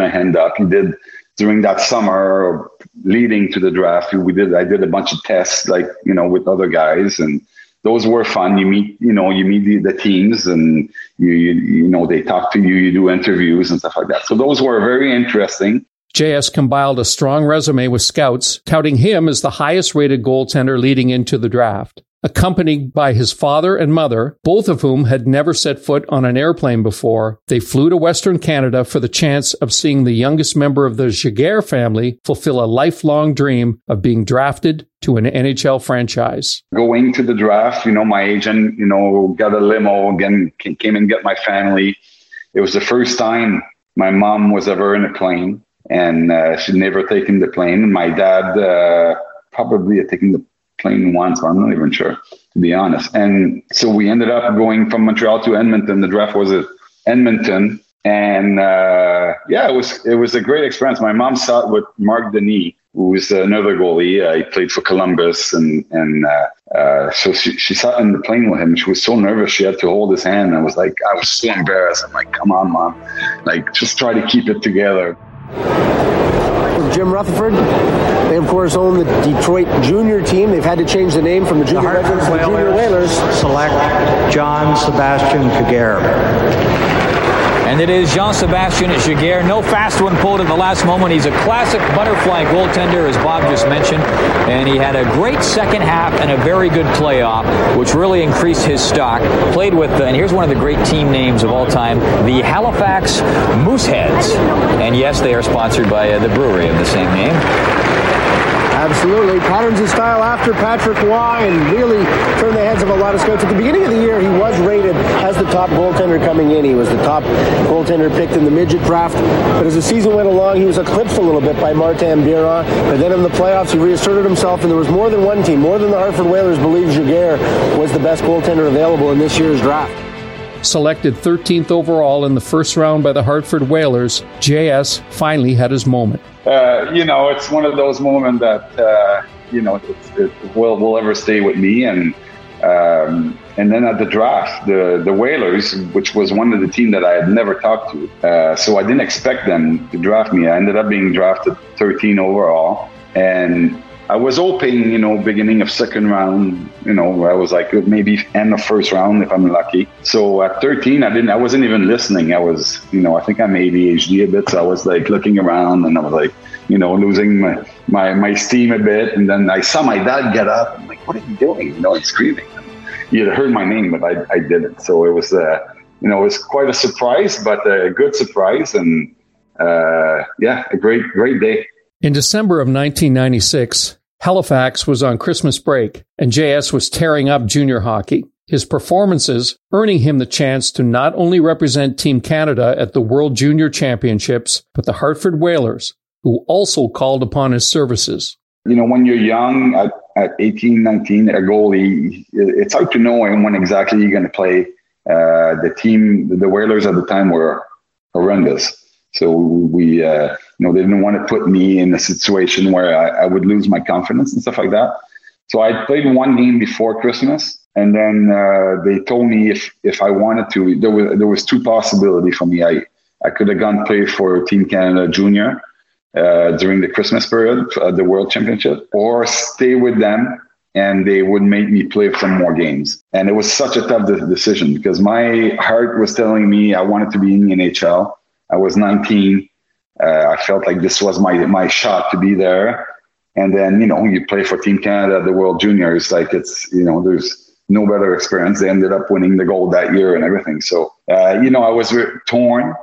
to end up. He did during that summer leading to the draft. I did a bunch of tests, like, with other guys, and those were fun. You meet the teams, and they talk to you, you do interviews and stuff like that. So those were very interesting. JS compiled a strong resume with scouts, touting him as the highest-rated goaltender leading into the draft. Accompanied by his father and mother, both of whom had never set foot on an airplane before, they flew to Western Canada for the chance of seeing the youngest member of the Giguère family fulfill a lifelong dream of being drafted to an NHL franchise. Going to the draft, my agent, got a limo, again, came and got my family. It was the first time my mom was ever in a plane, and she'd never taken the plane. My dad probably had taken the plane once, but I'm not even sure, to be honest. And so we ended up going from Montreal to Edmonton. The draft was at Edmonton. And it was a great experience. My mom sat with Marc Denis, who was another goalie. He played for Columbus. And so she sat in the plane with him. She was so nervous. She had to hold his hand. I was so embarrassed. I'm like, come on, Mom. Like, just try to keep it together. Jim Rutherford. They, of course, own the Detroit Junior team. They've had to change the name from the Junior Legends to the Junior Whalers. Select Jean-Sébastien Giguère. And it is Jean-Sébastien Giguère. No fast one pulled at the last moment. He's a classic butterfly goaltender, as Bob just mentioned. And he had a great second half and a very good playoff, which really increased his stock. Played with, and here's one of the great team names of all time, the Halifax Mooseheads. And yes, they are sponsored by the brewery of the same name. Absolutely. Patterns of style after Patrick Roy, and really turned the heads of a lot of scouts. At the beginning of the year, he was rated as the top goaltender coming in. He was the top goaltender picked in the midget draft. But as the season went along, he was eclipsed a little bit by Martin Biron. But then in the playoffs, he reasserted himself, and there was more than one team, more than the Hartford Whalers, believed Giguère was the best goaltender available in this year's draft. Selected 13th overall in the first round by the Hartford Whalers, JS finally had his moment. It's one of those moments that, it will ever stay with me. And then at the draft, the Whalers, which was one of the teams that I had never talked to. So I didn't expect them to draft me. I ended up being drafted 13 overall. And I was hoping, beginning of second round, I was like maybe end of first round if I'm lucky. So at 13, I wasn't even listening. I was, I think I'm ADHD a bit. So I was like looking around, and I was like, losing my steam a bit. And then I saw my dad get up. I'm like, what are you doing? He's screaming. He had heard my name, but I didn't. So it was, it was quite a surprise, but a good surprise. And a great day. In December of 1996, Halifax was on Christmas break, and JS was tearing up junior hockey. His performances earning him the chance to not only represent Team Canada at the World Junior Championships, but the Hartford Whalers, who also called upon his services. When you're young, at 18, 19, a goalie, it's hard to know when exactly you're going to play. The Whalers at the time were horrendous. So we, they didn't want to put me in a situation where I would lose my confidence and stuff like that. So I played one game before Christmas, and then they told me if I wanted to, there was two possibilities for me. I could have gone play for Team Canada Junior during the Christmas period, the World Championship, or stay with them and they would make me play some more games. And it was such a tough decision because my heart was telling me I wanted to be in the NHL. I was 19. I felt like this was my shot to be there. And then, you play for Team Canada, the World Juniors, like there's no better experience. They ended up winning the gold that year and everything. So, I was torn.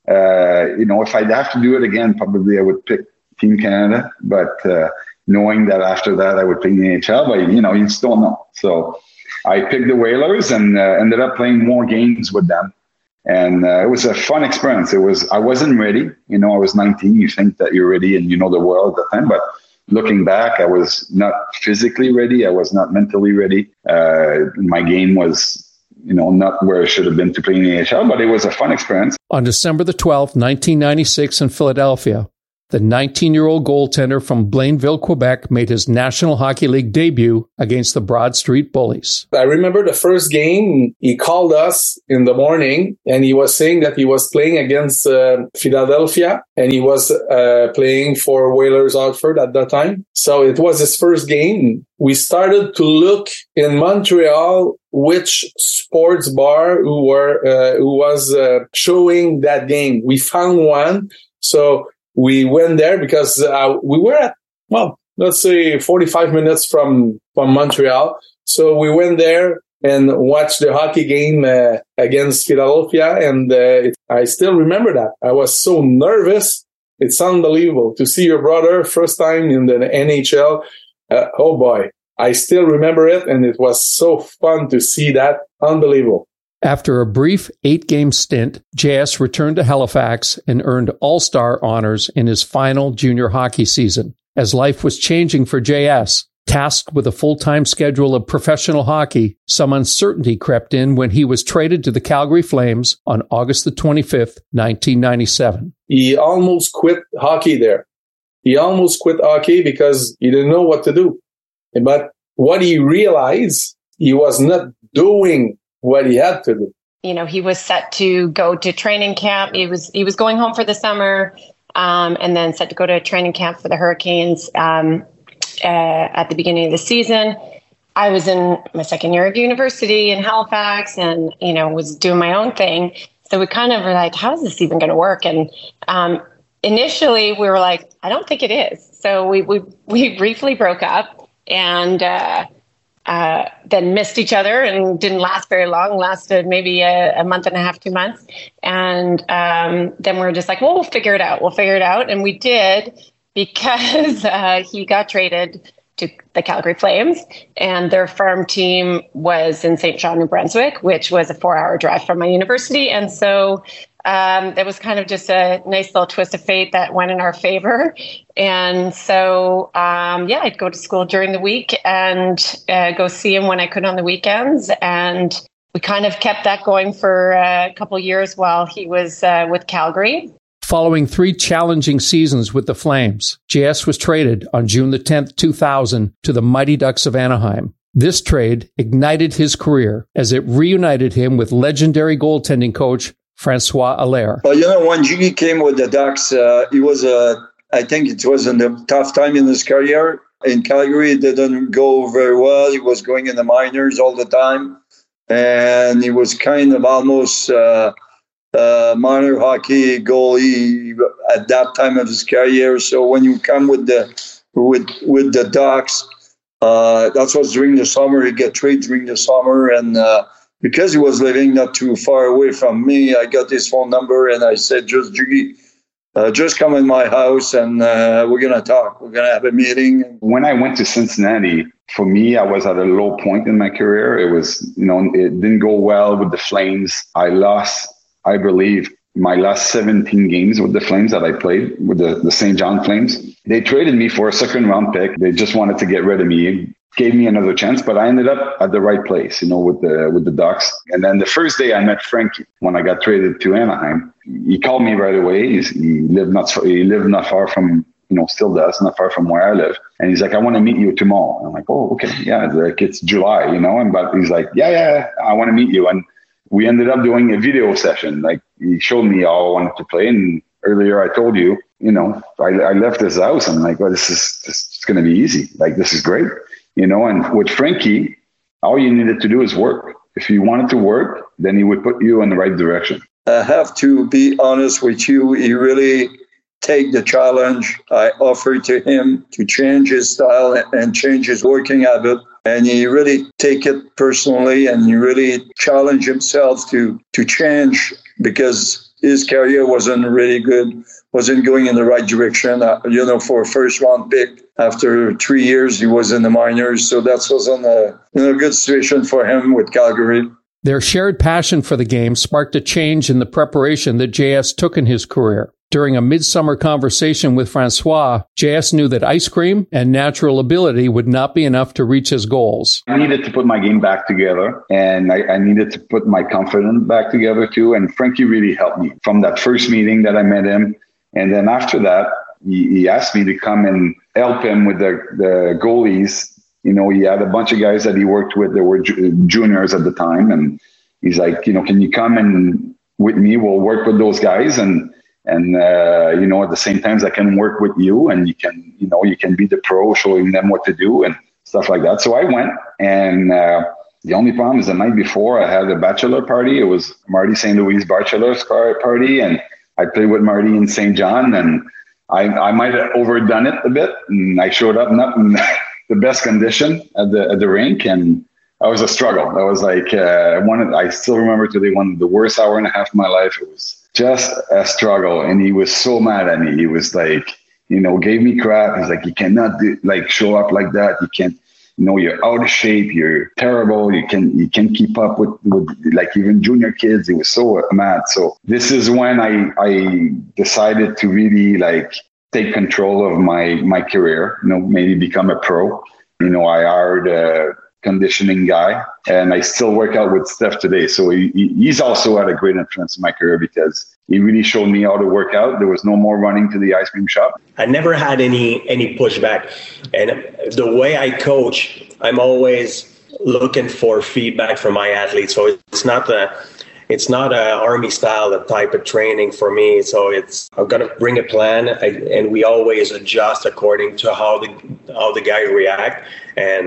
If I'd have to do it again, probably I would pick Team Canada. But knowing that after that I would pick the NHL, but, you just don't know. So I picked the Whalers and ended up playing more games with them. And it was a fun experience. I wasn't ready. I was 19. You think that you're ready and you know the world at the time. But looking back, I was not physically ready. I was not mentally ready. My game was, not where it should have been to play in the NHL, but it was a fun experience. On December the 12th, 1996 in Philadelphia, The 19-year-old goaltender from Blainville, Quebec, made his National Hockey League debut against the Broad Street Bullies. I remember the first game, he called us in the morning, and he was saying that he was playing against Philadelphia, and he was playing for Whalers Hartford at that time. So it was his first game. We started to look in Montreal which sports bar who was showing that game. We found one, so we went there because we were at, let's say 45 minutes from Montreal. So we went there and watched the hockey game against Philadelphia, and I still remember that. I was so nervous. It's unbelievable to see your brother first time in the NHL. Oh boy, I still remember it, and it was so fun to see that. Unbelievable. After a brief 8-game stint, JS returned to Halifax and earned All-Star honors in his final junior hockey season. As life was changing for JS, tasked with a full-time schedule of professional hockey, some uncertainty crept in when he was traded to the Calgary Flames on August the 25th, 1997. He almost quit hockey there. He almost quit hockey because he didn't know what to do. But what he realized, he was not doing what he had to do. You know, he was set to go to training camp. He was going home for the summer, and then set to go to training camp for the Hurricanes at the beginning of the season. I was in my second year of university in Halifax, and was doing my own thing. So we kind of were like, "How is this even going to work?" And initially, we were like, "I don't think it is." So we briefly broke up, and then missed each other, and didn't last very long, lasted maybe a month and a half, 2 months. And then we were just like, well, we'll figure it out. And we did, because he got traded to the Calgary Flames, and their farm team was in St. John, New Brunswick, which was a 4-hour drive from my university. And so that was kind of just a nice little twist of fate that went in our favor. And so, I'd go to school during the week and go see him when I could on the weekends. And we kind of kept that going for a couple of years while he was with Calgary. Following 3 challenging seasons with the Flames, JS was traded on June the 10th, 2000 to the Mighty Ducks of Anaheim. This trade ignited his career as it reunited him with legendary goaltending coach Francois Allaire. Well, when Jiggy came with the Ducks, he was I think it was in a tough time in his career. In Calgary, it didn't go very well. He was going in the minors all the time, and he was kind of almost minor hockey goalie at that time of his career. So when you come with the Ducks, that was during the summer. He got traded during the summer, and because he was living not too far away from me, I got his phone number, and I said, just come in my house, and we're going to talk. We're going to have a meeting. When I went to Cincinnati, for me, I was at a low point in my career. It was, it didn't go well with the Flames. I lost, I believe, my last 17 games with the Flames that I played with the St. John Flames. They traded me for a second-round pick. They just wanted to get rid of me. Gave me another chance, but I ended up at the right place, with the Ducks. And then the first day I met Frankie when I got traded to Anaheim. He called me right away. He lived not far from, still does, not far from where I live. And he's like, I want to meet you tomorrow. And I'm like, oh, okay, yeah, like it's July, but he's like, yeah, I want to meet you. And we ended up doing a video session. Like he showed me how I wanted to play. And earlier I told you, I left his house. I'm like, well, this is going to be easy. Like, this is great. And with Frankie, all you needed to do is work. If you wanted to work, then he would put you in the right direction. I have to be honest with you. He really take the challenge I offered to him to change his style and change his working habit. And he really take it personally, and he really challenge himself to change, because his career wasn't really good, wasn't going in the right direction. For a first-round pick, after 3 years, he was in the minors. So that wasn't a good situation for him with Calgary. Their shared passion for the game sparked a change in the preparation that JS took in his career. During a midsummer conversation with Francois, JS knew that ice cream and natural ability would not be enough to reach his goals. I needed to put my game back together, and I needed to put my confidence back together too. And Frankie really helped me from that first meeting that I met him. And then after that, he asked me to come and help him with the goalies. He had a bunch of guys that he worked with that were juniors at the time. And he's like, can you come and with me? We'll work with those guys. And at the same time, I can work with you, and you can be the pro, showing them what to do and stuff like that. So I went, and the only problem is the night before I had a bachelor party. It was Marty St. Louis' bachelor party, and I played with Marty in St. John, and I might have overdone it a bit, and I showed up not in the best condition at the rink, and it was a struggle. I was like, I still remember today, one of the worst hour and a half of my life. It was just a struggle, and he was so mad at me. He was like, gave me crap. He's like, you cannot show up like that. You can't. You're out of shape. You're terrible. You can't keep up with like even junior kids. He was so mad. So this is when I decided to really like take control of my career. Maybe become a pro. I hired a conditioning guy, and I still work out with Steph today. So he's also had a great influence in my career because he really showed me how to work out. There was no more running to the ice cream shop. I never had any pushback. And the way I coach, I'm always looking for feedback from my athletes. So it's not a Army style type of training for me. So I'm going to bring a plan, and we always adjust according to how the guy react. And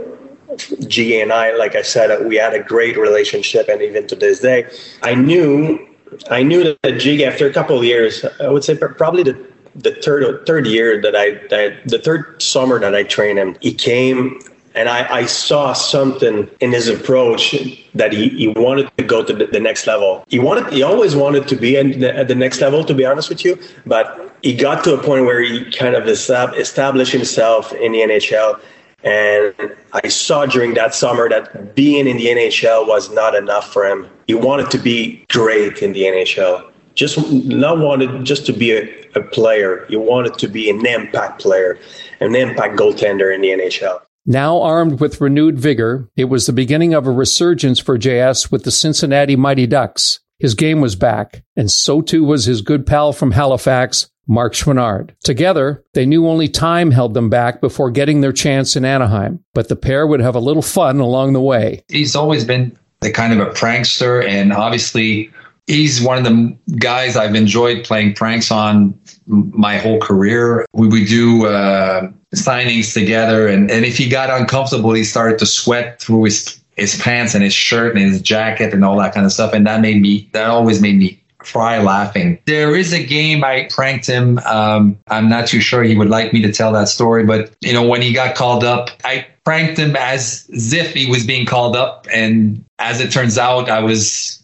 G and I, like I said, we had a great relationship, and even to this day, I knew that G, after a couple of years, I would say probably the third year the third summer that I trained him, he came, and I saw something in his approach that he wanted to go to the next level. He always wanted to be at the next level, to be honest with you, but he got to a point where he kind of established himself in the NHL. And I saw during that summer that being in the NHL was not enough for him. He wanted to be great in the NHL. Not wanted just to be a player. He wanted to be an impact player, an impact goaltender in the NHL. Now armed with renewed vigor, it was the beginning of a resurgence for JS with the Cincinnati Mighty Ducks. His game was back, and so too was his good pal from Halifax, Marc Chouinard. Together, they knew only time held them back before getting their chance in Anaheim, but the pair would have a little fun along the way. He's always been the kind of a prankster, and obviously he's one of the guys I've enjoyed playing pranks on my whole career. We would do signings together, and if he got uncomfortable, he started to sweat through his pants and his shirt and his jacket and all that kind of stuff, and that always made me cry laughing. There is a game I pranked him. I'm not too sure he would like me to tell that story, but when he got called up, I pranked him as if he was being called up, and as it turns out, I was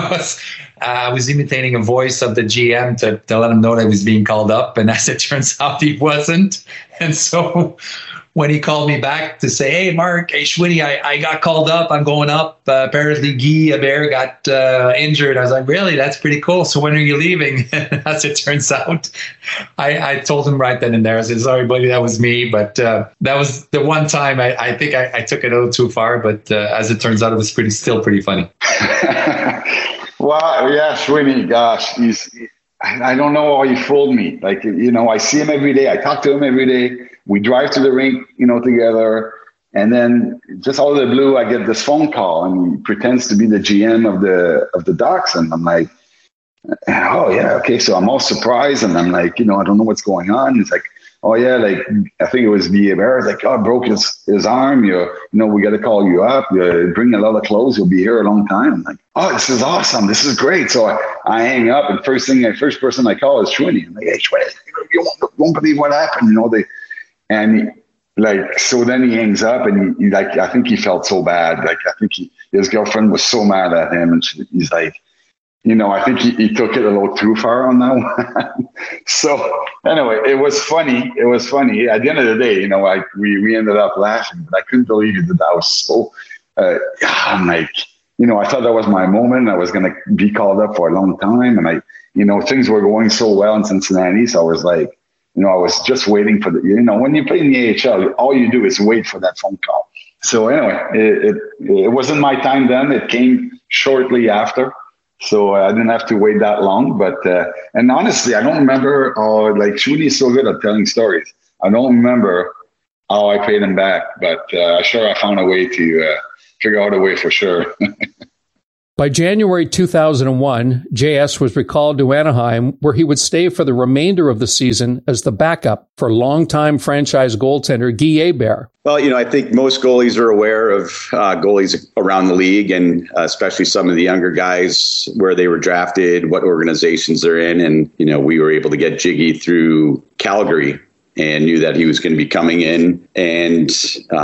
imitating a voice of the GM to let him know that he was being called up, and as it turns out, he wasn't. And so when he called me back to say, hey, Mark, hey, Schwitty, I got called up. I'm going up. Apparently, Guy Hebert got injured. I was like, really? That's pretty cool. So when are you leaving? As it turns out, I told him right then and there. I said, sorry, buddy, that was me. But that was the one time I think I took it a little too far. But as it turns out, it was still pretty funny. Well, yeah, Schwitty, gosh, I don't know how he fooled me. Like, I see him every day. I talk to him every day. We drive to the rink, together. And then just out of the blue, I get this phone call, and he pretends to be the GM of the Ducks. And I'm like, oh, yeah, okay. So I'm all surprised. And I'm like, I don't know what's going on. He's like, oh, yeah, like, I think it was Guy Hebert. Like, oh, broke his arm. We got to call you up. You bring a lot of clothes. You'll be here a long time. I'm like, oh, this is awesome. This is great. So I hang up, and first person I call is Schwinny. I'm like, hey, Schwinny, you won't believe what happened. So then he hangs up, and he I think he felt so bad. Like, I think his girlfriend was so mad at him, and he's like, I think he took it a little too far on that one. So anyway, it was funny. At the end of the day, we ended up laughing, but I couldn't believe it. That was so, I'm like, I thought that was my moment. I was going to be called up for a long time. And things were going so well in Cincinnati. So I was like, I was just waiting for when you play in the AHL, all you do is wait for that phone call. So anyway, it wasn't my time then. It came shortly after. So I didn't have to wait that long. But and honestly, I don't remember. Shuli is so good at telling stories. I don't remember how I paid him back, but sure, I found a way to figure out a way for sure. By January 2001, JS was recalled to Anaheim, where he would stay for the remainder of the season as the backup for longtime franchise goaltender Guy Hebert. Well, I think most goalies are aware of goalies around the league, and especially some of the younger guys, where they were drafted, what organizations they're in. And, we were able to get Jiggy through Calgary and knew that he was going to be coming in. And,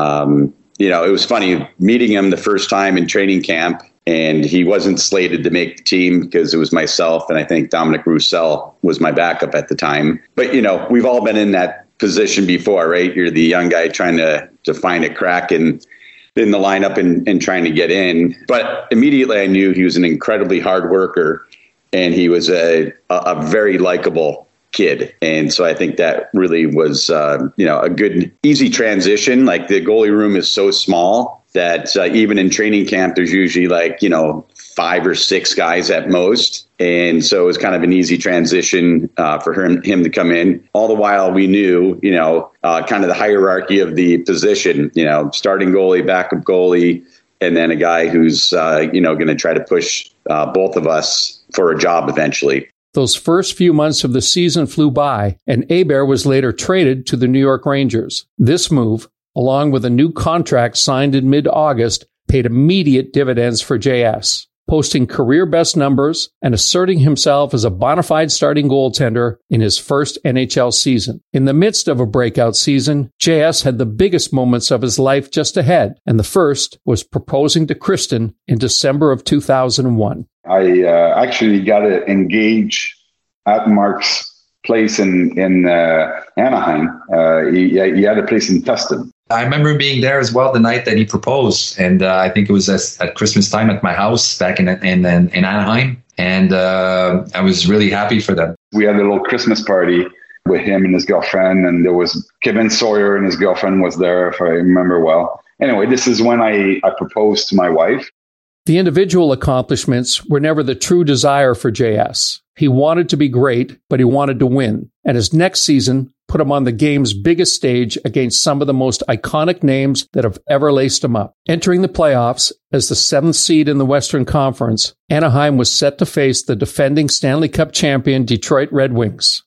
it was funny meeting him the first time in training camp. And he wasn't slated to make the team because it was myself, and I think Dominic Roussel was my backup at the time. But, we've all been in that position before, right? You're the young guy trying to find a crack in the lineup and trying to get in. But immediately I knew he was an incredibly hard worker, and he was a very likable kid. And so I think that really was, a good, easy transition. Like, the goalie room is so small that even in training camp, there's usually 5 or 6 guys at most. And so it was kind of an easy transition for him to come in. All the while we knew, kind of the hierarchy of the position, starting goalie, backup goalie, and then a guy who's, going to try to push both of us for a job eventually. Those first few months of the season flew by, and Hebert was later traded to the New York Rangers. This move, along with a new contract signed in mid-August, paid immediate dividends for JS, posting career-best numbers and asserting himself as a bona fide starting goaltender in his first NHL season. In the midst of a breakout season, JS had the biggest moments of his life just ahead, and the first was proposing to Kristen in December of 2001. I actually got engaged at Mark's place in Anaheim. He had a place in Tustin. I remember being there as well the night that he proposed, and I think it was at Christmas time at my house back in Anaheim, and I was really happy for them. We had a little Christmas party with him and his girlfriend, and there was Kevin Sawyer and his girlfriend was there, if I remember well. Anyway, this is when I proposed to my wife. The individual accomplishments were never the true desire for JS. He wanted to be great, but he wanted to win. And his next season put him on the game's biggest stage against some of the most iconic names that have ever laced him up. Entering the playoffs as the 7th seed in the Western Conference, Anaheim was set to face the defending Stanley Cup champion Detroit Red Wings.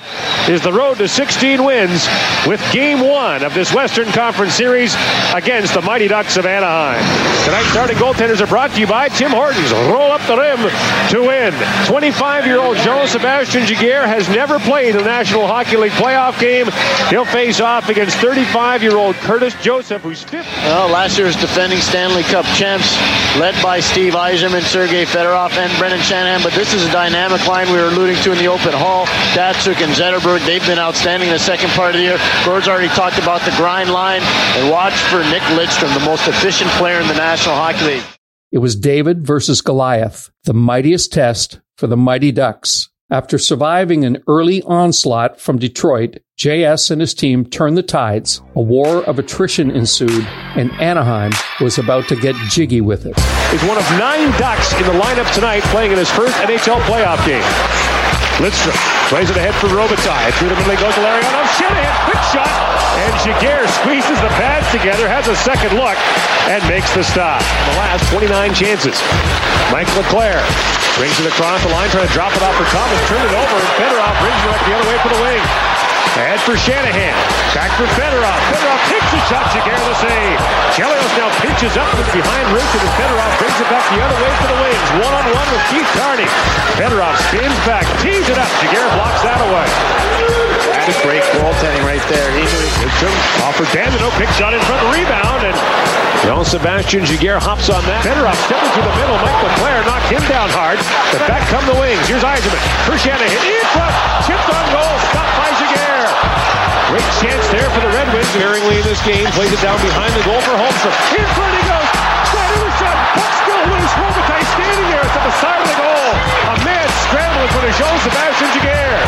Is the road to 16 wins with Game 1 of this Western Conference Series against the Mighty Ducks of Anaheim. Tonight's starting goaltenders are brought to you by Tim Hortons. Roll up the rim to win. 25-year-old Jean-Sébastien Giguère has never played a National Hockey League playoff game. He'll face off against 35-year-old Curtis Joseph, who's 5th. Well, last year's defending Stanley Cup champs, led by Steve Yzerman, Sergei Fedorov, and Brendan Shanahan. But this is a dynamic line we were alluding to in the open hall. Datsuk and Zetterberg, they've been outstanding in the second part of the year. Gord's already talked about the grind line. And watch for Nick Lidstrom, the most efficient player in the National Hockey League. It was David versus Goliath, the mightiest test for the Mighty Ducks. After surviving an early onslaught from Detroit, JS and his team turned the tides. A war of attrition ensued, and Anaheim was about to get jiggy with it. He's one of 9 Ducks in the lineup tonight, playing in his first NHL playoff game. Lidstrom plays it ahead for Robitaille. Through the middle goes Lariano. Shanahan, quick shot. And Giguère squeezes the pads together, has a second look, and makes the stop. The last 29 chances. Mike LeClaire brings it across the line, trying to drop it off for Thomas. Turn it over, and Fedorov brings it up the other way for the wing. Ahead for Shanahan. Back for Fedorov. Fedorov takes the shot. Giguère the save. Chelios now pinches up with behind Richard, and Fedorov brings it back the other way for the wings. One-on-one with Keith Carney. Fedorov spins back, tees it up. Giguère blocks that away. That's great goaltending right there. He offered Danilo, big shot in front, rebound, and Jean-Sébastien Giguère hops on that. Fedorov stepping through the middle. Mike LeClaire knocked him down hard. But back come the wings. Here's Yzerman. For Shanahan. In front. Chipped on goal. Stopped by Giguère. Great chance there for the Red Wings. Herringly in this game. Plays it down behind the goal for Holmstrom. In front he goes. Got intercept. Puck still loose. Robitaille standing there at the side of the goal. A mad scramble in front of Jean-Sébastien Giguère.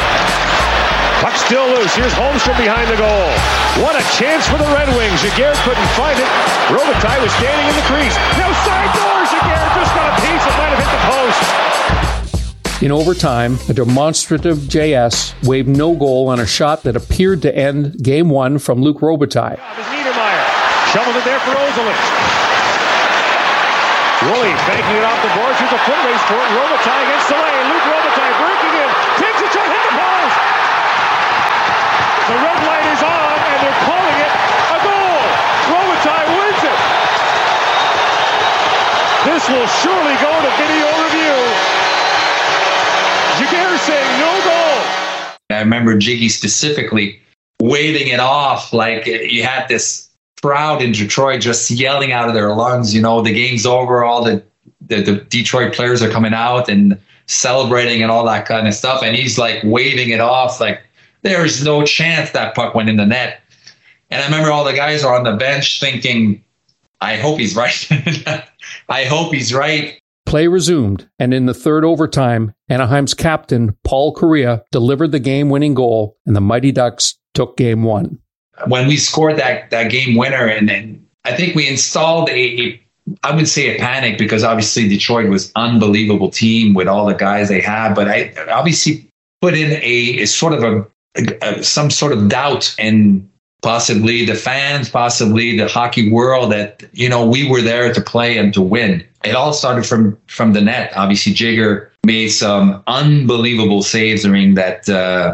Puck still loose. Here's Holmstrom behind the goal. What a chance for the Red Wings. Giguère couldn't find it. Robitaille was standing in the crease. Now side door. Giguère just got a piece that might have hit the post. In overtime, a demonstrative JS waved no goal on a shot that appeared to end Game 1 from Luc Robitaille. Niedermeyer shovels it there for Ozolich. Woolley banking it off the boards. Here's a foot race for it. Robitaille against the lane. Luc Robitaille breaking in. Takes a shot, hit the post. The red light is on, and they're calling it a goal. Robitaille wins it. This will surely go to video review. Giguère saying no goal. I remember Jiggy specifically waving it off like you had this crowd in Detroit just yelling out of their lungs, you know, the game's over, all the Detroit players are coming out and celebrating and all that kind of stuff. And he's like waving it off like there's no chance that puck went in the net. And I remember all the guys are on the bench thinking, I hope he's right. I hope he's right. Play resumed, and in the third overtime, Anaheim's captain, Paul Kariya, delivered the game-winning goal, and the Mighty Ducks took Game 1. When we scored that game winner, and I think we installed I wouldn't say a panic, because obviously Detroit was an unbelievable team with all the guys they had, but I obviously put in a sort of some sort of doubt in possibly the fans, possibly the hockey world, that, you know, we were there to play and to win. It all started from the net. Obviously, Jigger made some unbelievable saves during that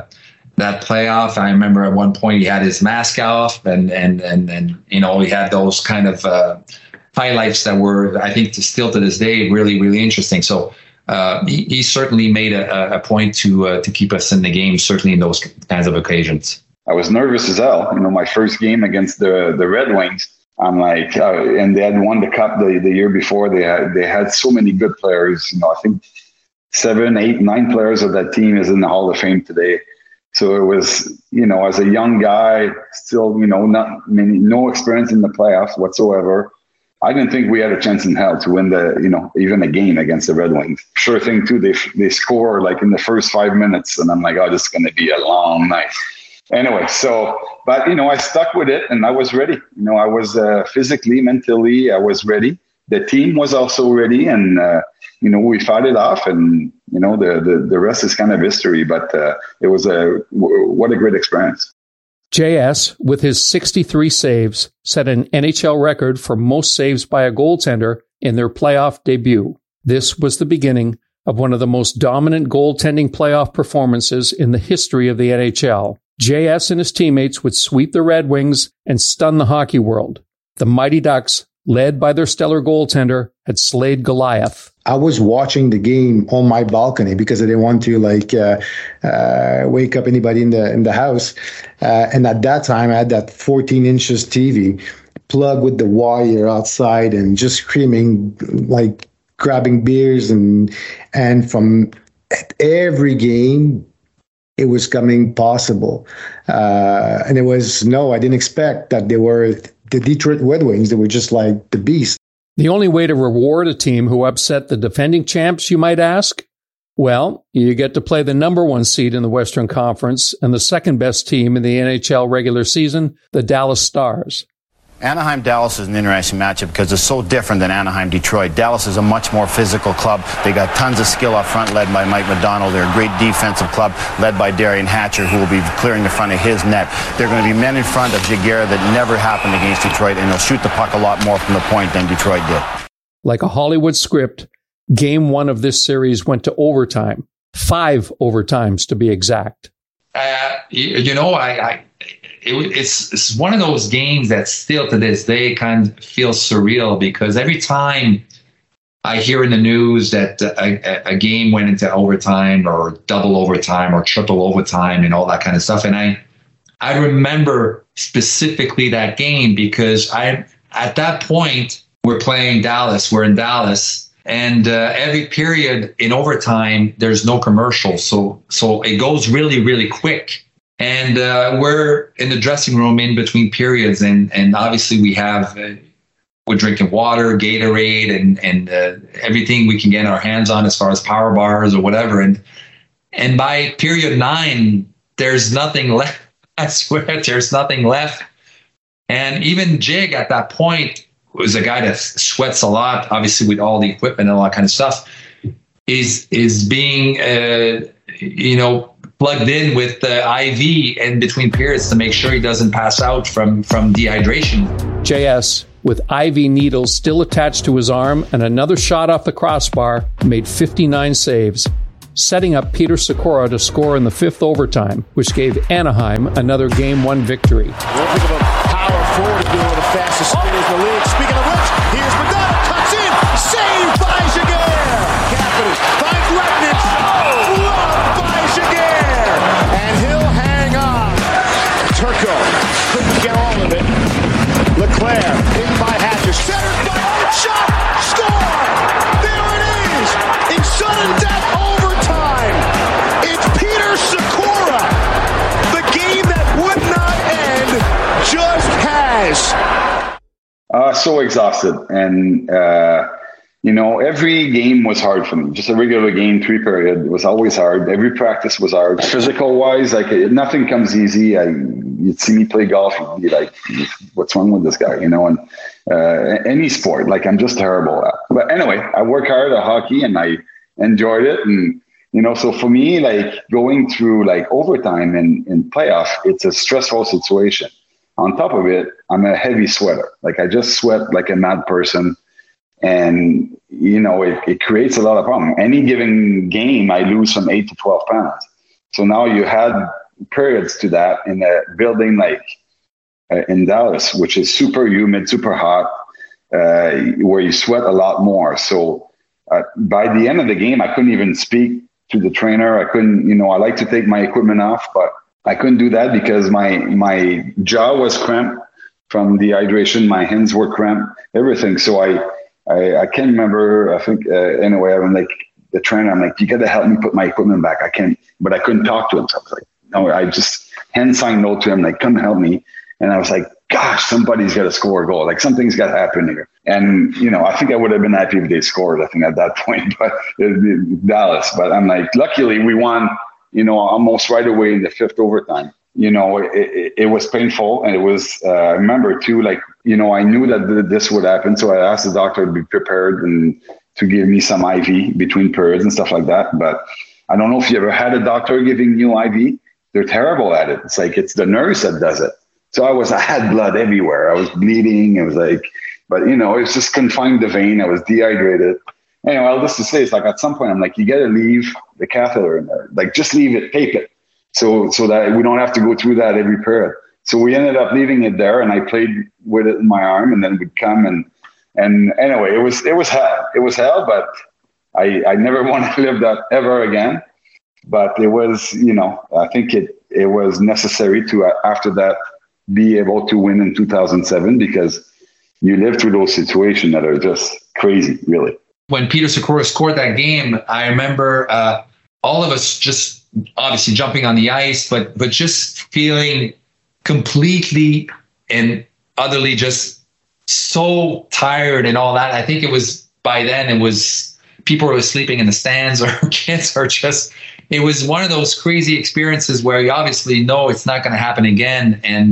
playoff. I remember at one point he had his mask off, and you know, he had those kind of highlights that were, I think, still to this day, really, really interesting. So he certainly made a point to keep us in the game, certainly in those kinds of occasions. I was nervous as hell. You know, my first game against the Red Wings, I'm like, and they had won the cup the year before. They had so many good players. You know, I think 7, 8, 9 players of that team is in the Hall of Fame today. So it was, you know, as a young guy, still, you know, no experience in the playoffs whatsoever. I didn't think we had a chance in hell to win even a game against the Red Wings. Sure thing too. They score like in the first 5 minutes, and I'm like, oh, this is going to be a long night. Anyway, but, you know, I stuck with it, and I was ready. You know, I was physically, mentally, I was ready. The team was also ready, and, you know, we fought it off, and, you know, the rest is kind of history, but it was what a great experience. JS, with his 63 saves, set an NHL record for most saves by a goaltender in their playoff debut. This was the beginning of one of the most dominant goaltending playoff performances in the history of the NHL. JS and his teammates would sweep the Red Wings and stun the hockey world. The Mighty Ducks, led by their stellar goaltender, had slayed Goliath. I was watching the game on my balcony because I didn't want to wake up anybody in the house. And at that time, I had that 14 inches TV plugged with the wire outside and just screaming, like grabbing beers and from every game. It was coming possible. And I didn't expect that they were the Detroit Red Wings. They were just like the beast. The only way to reward a team who upset the defending champs, you might ask? Well, you get to play the number 1 seed in the Western Conference and the second best team in the NHL regular season, the Dallas Stars. Anaheim-Dallas is an interesting matchup because it's so different than Anaheim-Detroit. Dallas is a much more physical club. They got tons of skill up front led by Mike McDonald. They're a great defensive club led by Darian Hatcher, who will be clearing the front of his net. They're going to be men in front of Giguère that never happened against Detroit, and they'll shoot the puck a lot more from the point than Detroit did. Like a Hollywood script, Game 1 of this series went to overtime. 5 overtimes to be exact. It's one of those games that still to this day kind of feels surreal, because every time I hear in the news that a game went into overtime or double overtime or triple overtime and all that kind of stuff, and I remember specifically that game because at that point we're playing Dallas, we're in Dallas, and every period in overtime there's no commercials, so it goes really, really quick. And we're in the dressing room in between periods, and obviously we're drinking water, Gatorade, and everything we can get our hands on as far as power bars or whatever. And by period 9, there's nothing left. I swear, there's nothing left. And even Jig at that point was a guy that sweats a lot, obviously with all the equipment and all that kind of stuff. is being plugged in with the IV in between periods to make sure he doesn't pass out from dehydration. JS, with IV needles still attached to his arm and another shot off the crossbar, made 59 saves, setting up Peter Sikora to score in the fifth overtime, which gave Anaheim another Game 1 victory. One think of a power forward to be one of the fastest spinners in the league. Speaking of which, here's Madonna, cuts in, saved by Giguère. Kapanen finds Letnich, blocked by Giguère, and he'll hang on. Turco couldn't get all of it. Leclaire in by Hatcher, centered by shot, score! There it is! In sudden death overtime, it's Peter Sikora. The game that would not end just has. So exhausted. And, every game was hard for me. Just a regular game, 3 period, was always hard. Every practice was hard. Physical-wise, nothing comes easy. You'd see me play golf, you'd be like, what's wrong with this guy? And any sport, I'm just terrible at. But anyway, I work hard at hockey and I enjoyed it. And, so for me, going through overtime in playoff, it's a stressful situation. On top of it, I'm a heavy sweater. I just sweat like a mad person. And, it creates a lot of problem. Any given game, I lose from 8 to 12 pounds. So now you had periods to that in a building in Dallas, which is super humid, super hot, where you sweat a lot more. So by the end of the game, I couldn't even speak to the trainer. I couldn't, I like to take my equipment off, but I couldn't do that because my jaw was cramped from dehydration. My hands were cramped, everything. So I can't remember. I think anyway, I'm the trainer. I'm you got to help me put my equipment back. I can't, but I couldn't talk to him. So I was no, I just hand signed note to him, come help me. And I was gosh, somebody's got to score a goal. Something's got to happen here. And I think I would have been happy if they scored. I think at that point, but Dallas. But I'm luckily we won. Almost right away in the fifth overtime. It was painful, and it was. I remember too, I knew that this would happen, so I asked the doctor to be prepared and to give me some IV between periods and stuff like that. But I don't know if you ever had a doctor giving you IV. They're terrible at it. It's it's the nurse that does it. So I had blood everywhere. I was bleeding. It was but it's just confined the vein. I was dehydrated. Anyway, all this to say is at some point I'm you got to leave the catheter in there. Just leave it, tape it. So that we don't have to go through that every period. So we ended up leaving it there, and I played with it in my arm, and then we'd come and anyway, it was hell. It was hell, but I never want to live that ever again. But it was, I think it was necessary to after that be able to win in 2007 because you live through those situations that are just crazy, really. When Peter Sikora scored that game, I remember all of us just obviously jumping on the ice, but just feeling completely and utterly just so tired and all that. I think it was by then it was people were sleeping in the stands or kids are just, it was one of those crazy experiences where you obviously know it's not going to happen again. And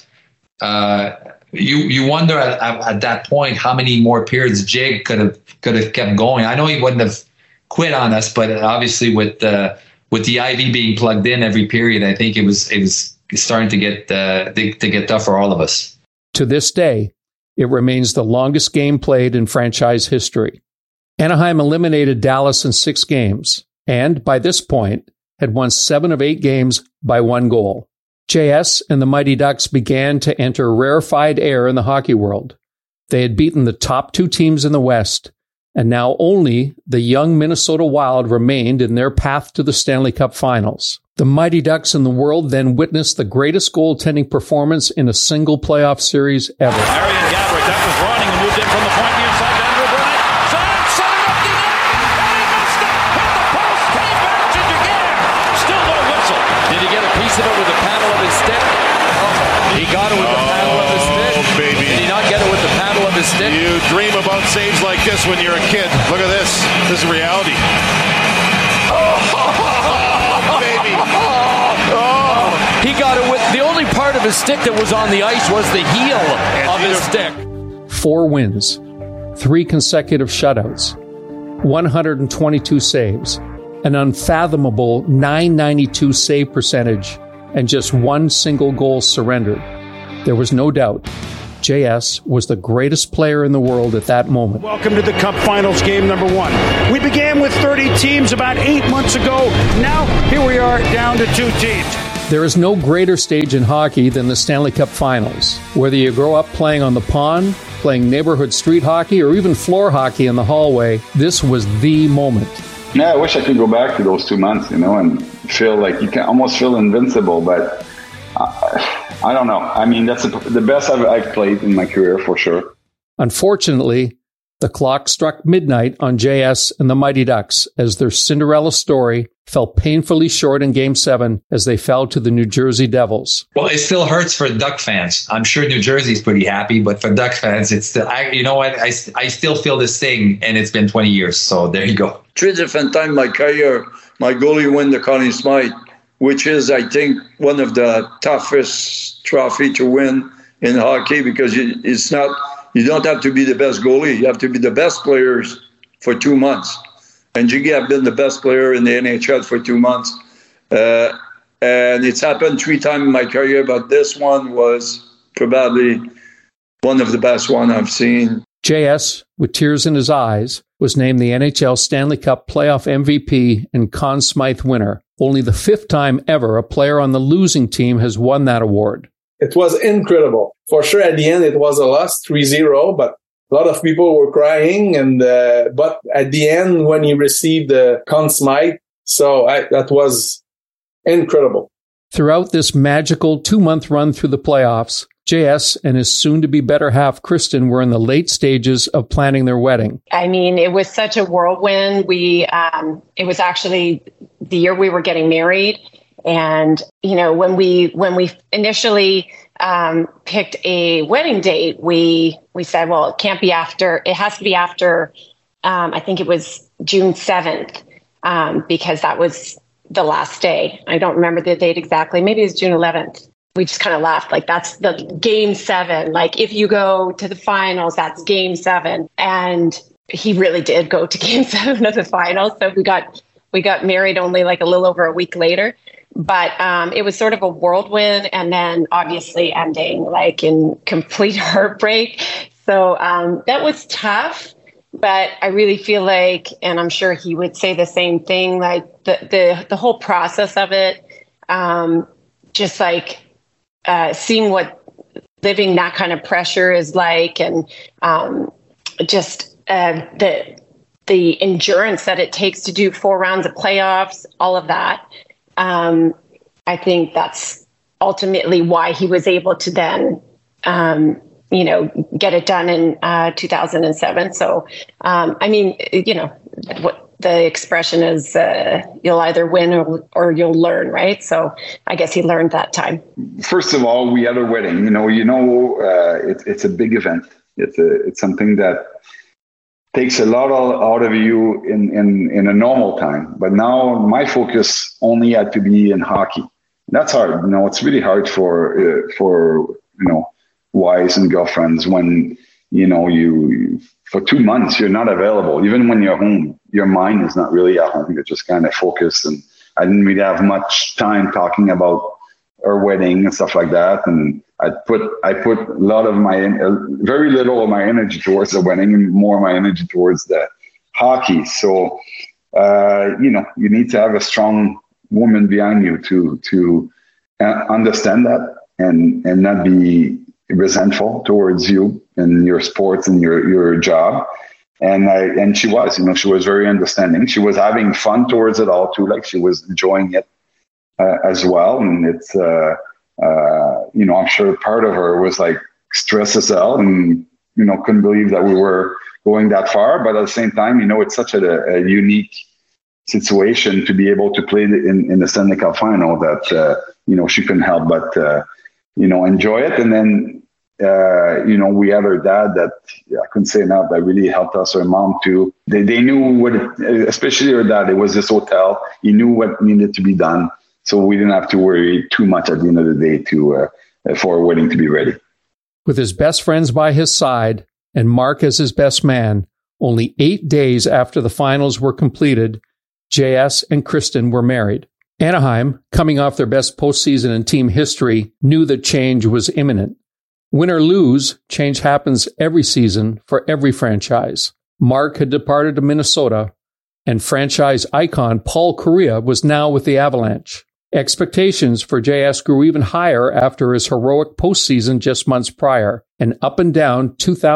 you wonder at that point how many more periods Jig could have kept going. I know he wouldn't have quit on us, but obviously with the IV being plugged in every period, I think it was starting to get tough for all of us. To this day, it remains the longest game played in franchise history. Anaheim eliminated Dallas in 6 games, and by this point, had won 7 of 8 games by 1 goal. JS and the Mighty Ducks began to enter rarefied air in the hockey world. They had beaten the top 2 teams in the West, and now only the young Minnesota Wild remained in their path to the Stanley Cup Finals. The Mighty Ducks in the world then witnessed the greatest goaltending performance in a single playoff series ever. Marian Gaborik, that was running and moved in from the point near side to Andrew Burnett. Set up the net, and he missed it. Hit the post, came back to Giguère. Still no whistle. Did he get a piece of it with the paddle of his stick? He got it with the paddle of his stick. Oh, baby. Did he not get it with the paddle of his stick? You dream about saves like this when you're a kid. Look at this. This is reality. Baby. Oh. He got it with the only part of his stick that was on the ice was the heel of his stick. 4 wins, 3 consecutive shutouts. 122 saves, an unfathomable .992 save percentage, and just one single goal surrendered. There was no doubt JS was the greatest player in the world at that moment. Welcome to the Cup Finals, game number 1. We began with 30 teams about 8 months ago. Now, here we are down to 2 teams. There is no greater stage in hockey than the Stanley Cup Finals. Whether you grow up playing on the pond, playing neighborhood street hockey, or even floor hockey in the hallway, this was the moment. Yeah, I wish I could go back to those 2 months, and feel like you can almost feel invincible, but I don't know. I mean, that's the best I've played in my career for sure. Unfortunately, the clock struck midnight on JS and the Mighty Ducks as their Cinderella story fell painfully short in Game 7 as they fell to the New Jersey Devils. Well, it still hurts for Duck fans. I'm sure New Jersey's pretty happy, but for Duck fans, it's still, you know what? I still feel this thing, and it's been 20 years. So there you go. 3 different times in my career, my goalie won the Conn Smythe, which is, I think, one of the toughest trophy to win in hockey, because it's not, you don't have to be the best goalie. You have to be the best players for 2 months. And Jiggy have been the best player in the NHL for 2 months. And it's happened 3 times in my career, but this one was probably one of the best ones I've seen. JS, with tears in his eyes, was named the NHL Stanley Cup playoff MVP and Conn Smythe winner. Only the 5th time ever a player on the losing team has won that award. It was incredible. For sure, at the end, it was a loss, 3-0, but a lot of people were crying. But at the end, when he received the Conn Smythe, that was incredible. Throughout this magical 2-month run through the playoffs, JS and his soon-to-be better half, Kristen, were in the late stages of planning their wedding. I mean, it was such a whirlwind. It was actually the year we were getting married. And, when we initially picked a wedding date, we said, well, it has to be after, I think it was June 7th, because that was the last day. I don't remember the date exactly. Maybe it was June 11th. We just kind of laughed, like that's the Game 7. Like if you go to the finals, that's Game 7. And he really did go to Game 7 of the finals. So we got married only like a little over a week later. But it was sort of a whirlwind, and then obviously ending like in complete heartbreak. So that was tough. But I really feel like, and I'm sure he would say the same thing, like the whole process of it, just like seeing what living that kind of pressure is like, and just the endurance that it takes to do 4 rounds of playoffs, all of that. I think that's ultimately why he was able to then, get it done in 2007. So, I mean, what the expression is, you'll either win or you'll learn, right? So I guess he learned that time. First of all, we had a wedding. It's a big event. It's something that takes a lot out of you in a normal time. But now my focus only had to be in hockey. That's hard. It's really hard for wives and girlfriends when, you for 2 months, you're not available. Even when you're home, your mind is not really at home. You're just kind of focused. And I didn't really have much time talking about our wedding and stuff like that. And I put a lot of very little of my energy towards the wedding and more of my energy towards the hockey. So, you need to have a strong woman behind you to understand that and not be resentful towards you and your sports and your job. And she was very understanding. She was having fun towards it all too. Like she was enjoying it as well. And it's, I'm sure part of her was like stressed as hell and, couldn't believe that we were going that far. But at the same time, it's such a unique situation to be able to play in the Stanley Cup final that, she couldn't help but, enjoy it. And then, we had her dad that I couldn't say enough, that really helped us, her mom too. They knew especially her dad, it was this hotel. He knew what needed to be done. So we didn't have to worry too much at the end of the day for a wedding to be ready. With his best friends by his side and Mark as his best man, Only 8 days after the finals were completed, JS and Kristen were married. Anaheim, coming off their best postseason in team history, knew that change was imminent. Win or lose, change happens every season for every franchise. Mark had departed to Minnesota, and franchise icon Paul Kariya was now with the Avalanche. Expectations for JS grew even higher after his heroic postseason just months prior. An up-and-down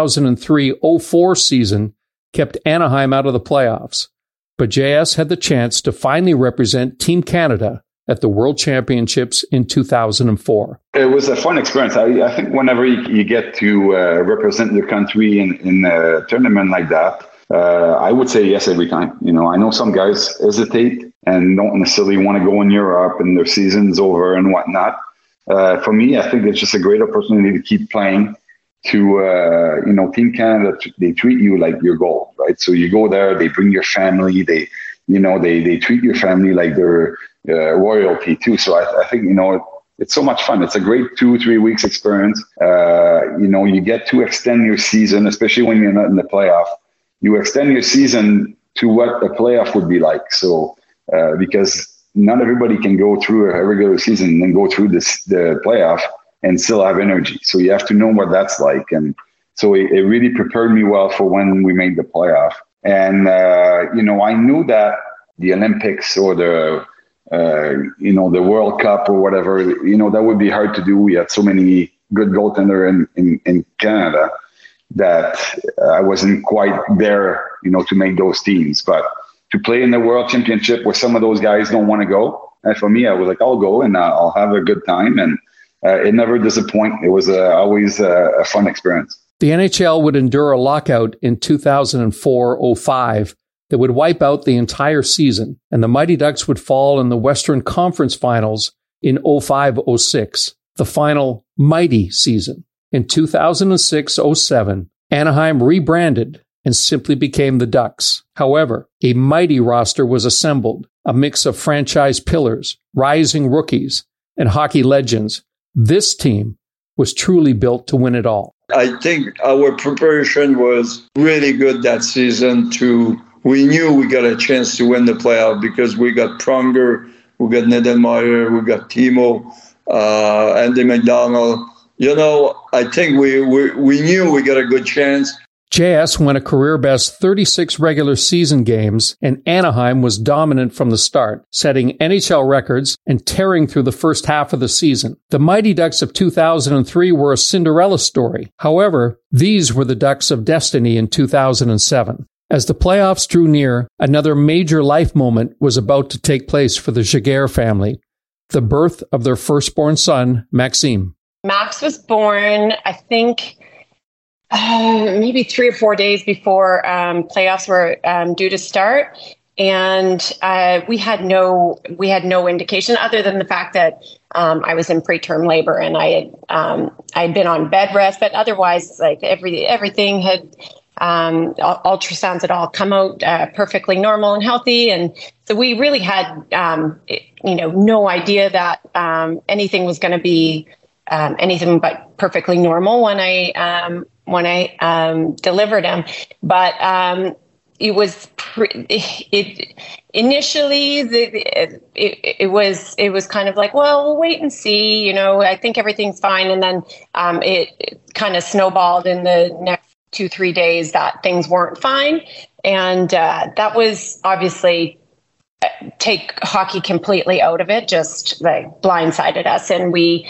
2003-04 season kept Anaheim out of the playoffs. But JS had the chance to finally represent Team Canada at the World Championships in 2004. It was a fun experience. I think whenever you get to represent your country in a tournament like that, I would say yes every time. You know, I know some guys hesitate and don't necessarily want to go in Europe and their season's over and whatnot. For me, I think it's just a great opportunity to keep playing. To Team Canada, they treat you like your goal, right? So you go there, they bring your family, they treat your family like they're royalty too. So I think it's so much fun. It's a great 2-3 weeks experience. You get to extend your season, especially when you're not in the playoff. You extend your season to what a playoff would be like. So because not everybody can go through a regular season and then go through the playoff and still have energy. So you have to know what that's like. And so it really prepared me well for when we made the playoff. And, I knew that the Olympics or the World Cup or whatever, that would be hard to do. We had so many good goaltenders in Canada that I wasn't quite there, to make those teams. But to play in the World Championship where some of those guys don't want to go, and for me, I was like, I'll go and I'll have a good time. And it never disappointed. It was always a fun experience. The NHL would endure a lockout in 2004-05 that would wipe out the entire season, and the Mighty Ducks would fall in the Western Conference Finals in 05-06, the final Mighty season. In 2006-07, Anaheim rebranded and simply became the Ducks. However, a mighty roster was assembled, a mix of franchise pillars, rising rookies, and hockey legends. This team was truly built to win it all. I think our preparation was really good that season. We knew we got a chance to win the playoff because we got Pronger, we got Niedermayer, we got Timo, Andy McDonald. I think we knew we got a good chance. JS won a career-best 36 regular season games, and Anaheim was dominant from the start, setting NHL records and tearing through the first half of the season. The Mighty Ducks of 2003 were a Cinderella story. However, these were the Ducks of destiny in 2007. As the playoffs drew near, another major life moment was about to take place for the Giguère family, the birth of their firstborn son, Maxime. Max was born, I think, maybe 3 or 4 days before playoffs were due to start, and we had no indication other than the fact that I was in preterm labor and I'd been on bed rest, but otherwise, like everything had ultrasounds had all come out perfectly normal and healthy, and so we really had no idea that anything was going to be anything but perfectly normal when I delivered him. But it was initially it was kind of like, well, we'll wait and see. I think everything's fine, and then it kind of snowballed in the next 2-3 days that things weren't fine, and that was obviously take hockey completely out of it, just like blindsided us, and we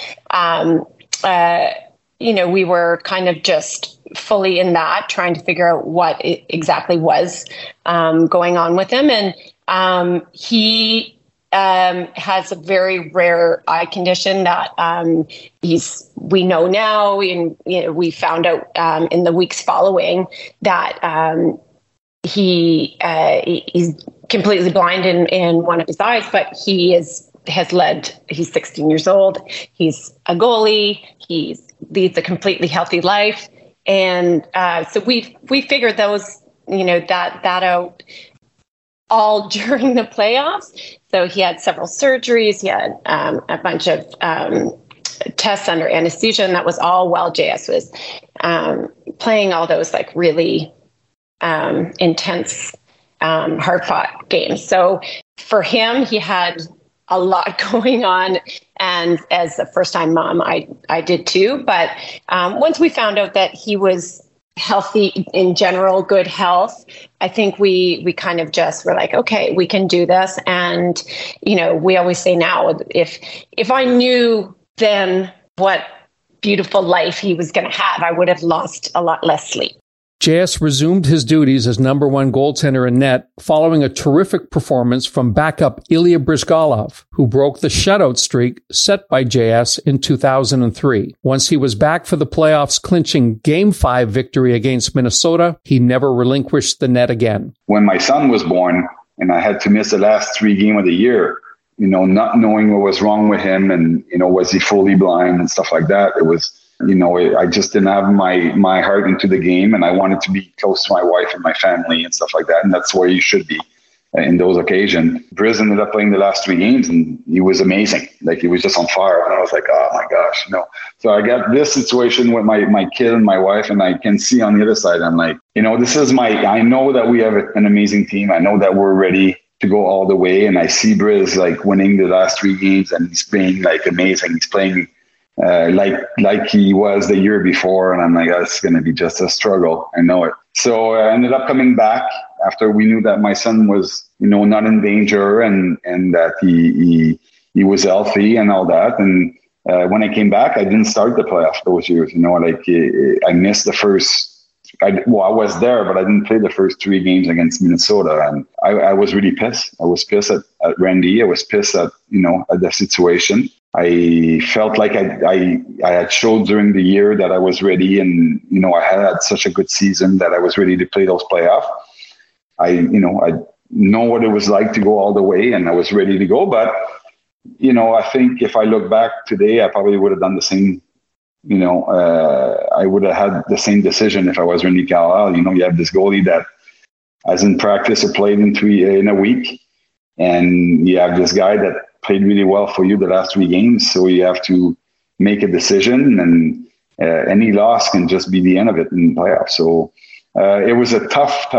we were kind of just fully in that, trying to figure out what it exactly was going on with him. And he has a very rare eye condition that we know now, and we found out in the weeks following that he's completely blind in one of his eyes, but he's 16 years old. He's a goalie. He leads a completely healthy life. And so we figured those, that out all during the playoffs. So he had several surgeries. He had a bunch of tests under anesthesia, and that was all while JS was playing all those like really intense, hard-fought games. So for him, he had a lot going on. And as a first-time mom, I did too. But once we found out that he was healthy in general, good health, I think we kind of just were like, okay, we can do this. And, we always say now, if I knew then what beautiful life he was going to have, I would have lost a lot less sleep. JS resumed his duties as number one goaltender in net following a terrific performance from backup Ilya Bryzgalov, who broke the shutout streak set by JS in 2003. Once he was back for the playoffs clinching Game 5 victory against Minnesota, he never relinquished the net again. When my son was born and I had to miss the last 3 games of the year, not knowing what was wrong with him and, was he fully blind and stuff like that, it was... I just didn't have my heart into the game, and I wanted to be close to my wife and my family and stuff like that. And that's where you should be in those occasions. Briz ended up playing the last 3 games, and he was amazing. Like, he was just on fire. And I was like, oh my gosh, no. So I got this situation with my kid and my wife, and I can see on the other side, I'm like, this is I know that we have an amazing team. I know that we're ready to go all the way. And I see Briz like winning the last 3 games, and he's playing like amazing. He's playing like he was the year before, and I'm like, it's going to be just a struggle. I know it. So I ended up coming back after we knew that my son was, not in danger and that he was healthy and all that. And when I came back, I didn't start the playoff those years. I missed the first. I was there, but I didn't play the first 3 games against Minnesota, and I was really pissed. I was pissed at Randy. I was pissed at at the situation. I felt like I had showed during the year that I was ready, and I had such a good season that I was ready to play those playoffs. I know what it was like to go all the way, and I was ready to go. But I think if I look back today, I probably would have done the same. I would have had the same decision if I was Randy Carlyle. You have this goalie that hasn't practiced or played in a week, and you have this guy that played really well for you the last 3 games. So you have to make a decision, and any loss can just be the end of it in the playoffs. So it was a tough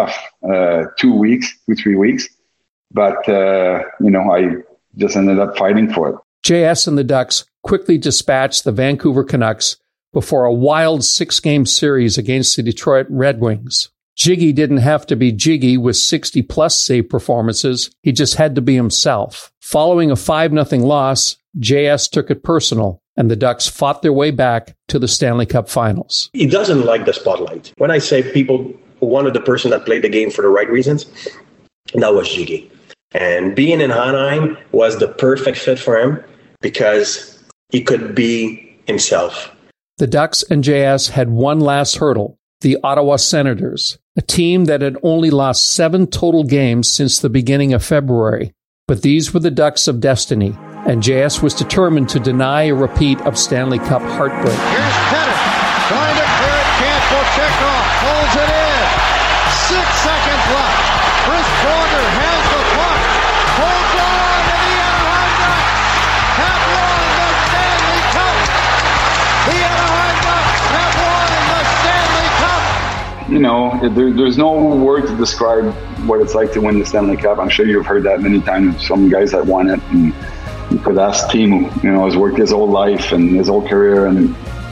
2-3 weeks, but I just ended up fighting for it. JS and the Ducks quickly dispatched the Vancouver Canucks before a wild 6-game series against the Detroit Red Wings. Jiggy didn't have to be Jiggy with 60-plus save performances. He just had to be himself. Following a 5-0 loss, JS took it personal, and the Ducks fought their way back to the Stanley Cup Finals. He doesn't like the spotlight. When I say people wanted the person that played the game for the right reasons, that was Jiggy. And being in Anaheim was the perfect fit for him because he could be himself. The Ducks and JS had one last hurdle, the Ottawa Senators, a team that had only lost 7 total games since the beginning of February. But these were the Ducks of destiny, and JS was determined to deny a repeat of Stanley Cup heartbreak. Here's Pettit trying to clear it, can't. Chekhov holds it in. 6 seconds left. Chris Pronger has the puck. Holds on, and the Anaheim Ducks have won the Stanley Cup. The Anaheim Ducks have won the Stanley Cup. There's no word to describe what it's like to win the Stanley Cup. I'm sure you've heard that many times from guys that won it. And you could ask Team, has worked his whole life and his whole career, and